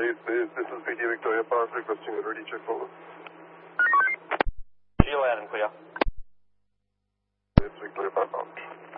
This is VD Victoria Park requesting a ready check over. You're loud and clear. It's Victoria Park out.